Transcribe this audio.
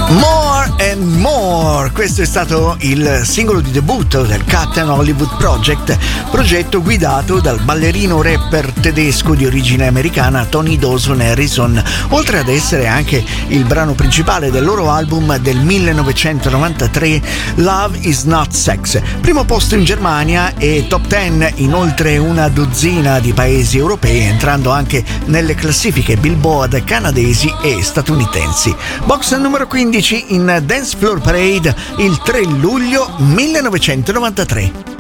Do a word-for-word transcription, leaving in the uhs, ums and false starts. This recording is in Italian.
More and More, questo è stato il singolo di debutto del Captain Hollywood Project, progetto guidato dal ballerino rapper tedesco di origine americana Tony Dawson Harrison, oltre ad essere anche il brano principale del loro album del millenovecentonovantatré Love Is Not Sex, primo posto in Germania e top dieci in oltre una dozzina di paesi europei, entrando anche nelle classifiche Billboard canadesi e statunitensi. Box numero quindici in Dance Floor Parade il tre luglio millenovecentonovantatré.